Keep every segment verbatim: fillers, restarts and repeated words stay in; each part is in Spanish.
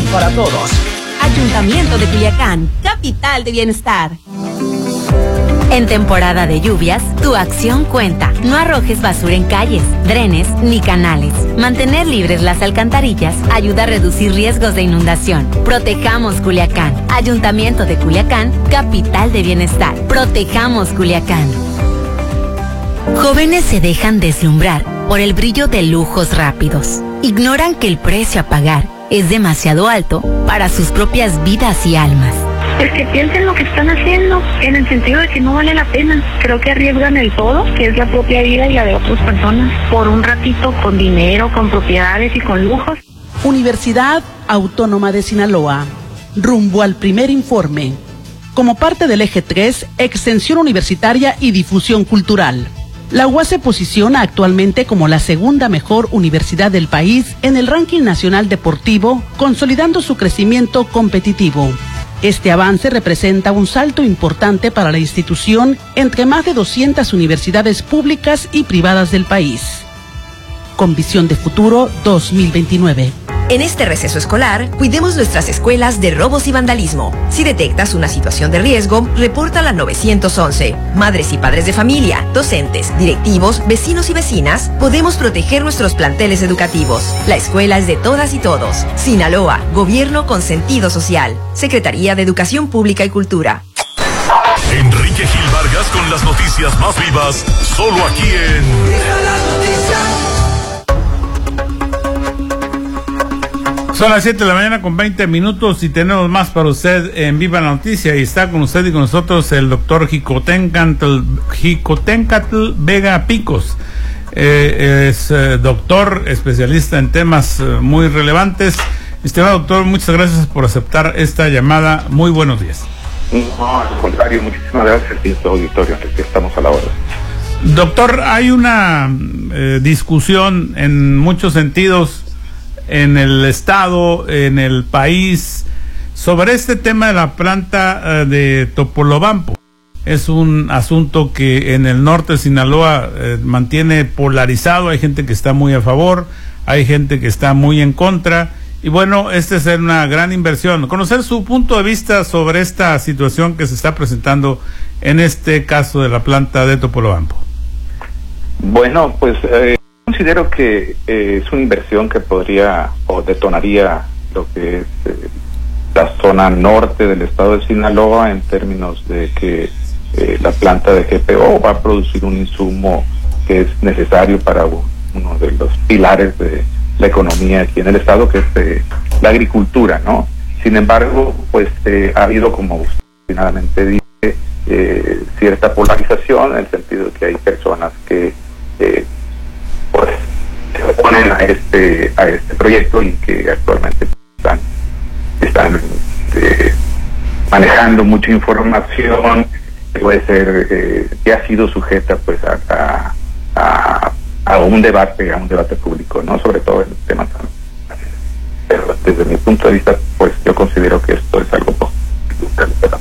para todos. Ayuntamiento de Culiacán, capital de bienestar. En temporada de lluvias, tu acción cuenta. No arrojes basura en calles, drenes ni canales. Mantener libres las alcantarillas ayuda a reducir riesgos de inundación. Protejamos Culiacán. Ayuntamiento de Culiacán, capital de bienestar. Protejamos Culiacán. Jóvenes se dejan deslumbrar por el brillo de lujos rápidos. Ignoran que el precio a pagar es demasiado alto para sus propias vidas y almas. Pues que piensen lo que están haciendo, en el sentido de que no vale la pena. Creo que arriesgan el todo, que es la propia vida y la de otras personas, por un ratito con dinero, con propiedades y con lujos. Universidad Autónoma de Sinaloa, rumbo al primer informe. Como parte del eje tres, extensión universitaria y difusión cultural. La U A se posiciona actualmente como la segunda mejor universidad del país en el ranking nacional deportivo, consolidando su crecimiento competitivo. Este avance representa un salto importante para la institución entre más de doscientas universidades públicas y privadas del país. Con visión de futuro dos mil veintinueve. En este receso escolar, cuidemos nuestras escuelas de robos y vandalismo. Si detectas una situación de riesgo, repórtala al nueve once. Madres y padres de familia, docentes, directivos, vecinos y vecinas, podemos proteger nuestros planteles educativos. La escuela es de todas y todos. Sinaloa, gobierno con sentido social. Secretaría de Educación Pública y Cultura. Enrique Gil Vargas con las noticias más vivas, solo aquí en... Son las siete de la mañana con veinte minutos y tenemos más para usted en Viva la Noticia, y está con usted y con nosotros el doctor Jicotencatl, Jicotencatl Vega Picos. Eh, es eh, doctor especialista en temas eh, muy relevantes. Estimado doctor, muchas gracias por aceptar esta llamada. Muy buenos días. No, al contrario, muchísimas gracias y su auditorio, que estamos a la hora. Doctor, hay una eh, discusión en muchos sentidos en el estado, en el país, sobre este tema de la planta uh, de Topolobampo. Es un asunto que en el norte de Sinaloa eh, mantiene polarizado. Hay gente que está muy a favor, hay gente que está muy en contra, y bueno, esta es una gran inversión. Conocer su punto de vista sobre esta situación que se está presentando en este caso de la planta de Topolobampo. Bueno, pues eh... considero que eh, es una inversión que podría o detonaría lo que es eh, la zona norte del estado de Sinaloa, en términos de que eh, la planta de G P O va a producir un insumo que es necesario para uno de los pilares de la economía aquí en el estado, que es eh, la agricultura, ¿no? Sin embargo, pues eh, ha habido, como usted finalmente dice, eh, cierta polarización, en el sentido de que hay personas que eh, pues se oponen a este a este proyecto y que actualmente están están eh, manejando mucha información que puede ser eh, que ha sido sujeta pues a, a a un debate a un debate público, no, sobre todo en el tema tan, pero desde mi punto de vista pues yo considero que esto es algo positivo.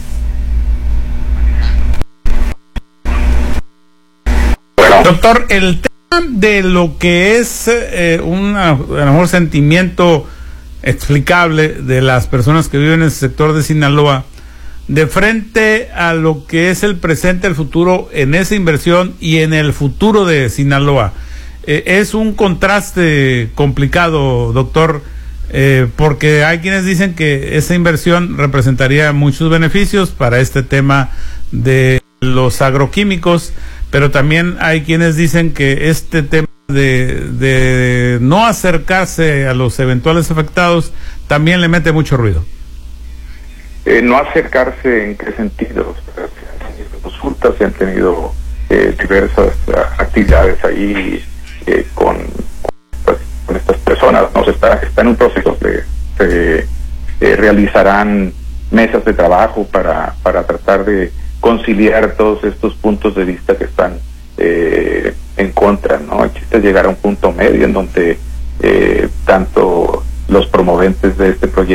Bueno, doctor, el de lo que es eh, un a lo mejor sentimiento explicable de las personas que viven en el sector de Sinaloa, de frente a lo que es el presente, el futuro en esa inversión y en el futuro de Sinaloa, eh, es un contraste complicado, doctor, eh, porque hay quienes dicen que esa inversión representaría muchos beneficios para este tema de los agroquímicos, pero también hay quienes dicen que este tema de, de no acercarse a los eventuales afectados también le mete mucho ruido. Eh, no acercarse, ¿en qué sentido? Se han tenido consultas, se han tenido eh, diversas uh, actividades ahí eh, con, con, con estas personas, ¿no? Se está, está en un proceso de se eh, realizarán mesas de trabajo para, para tratar de conciliar todos estos puntos de vista que están eh, en contra, ¿no? El chiste es llegar a un punto medio en donde eh, tanto los promoventes de este proyecto